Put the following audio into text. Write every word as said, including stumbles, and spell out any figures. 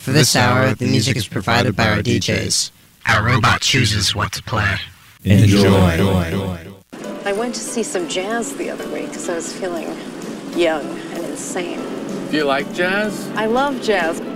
For this hour, the music is provided by our D Js. Our robot chooses what to play. Enjoy. I went to see some jazz the other week because I was feeling young and insane. Do you like jazz? I love jazz.